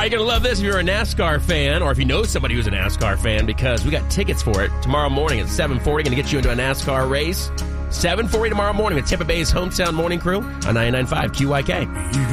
right, you're going to love this if you're a NASCAR fan or if you know somebody who's a NASCAR fan because we got tickets for it tomorrow morning at 7:40. Going to get you into a NASCAR race. 7:40 tomorrow morning with Tampa Bay's hometown morning crew on 99.5 QYK.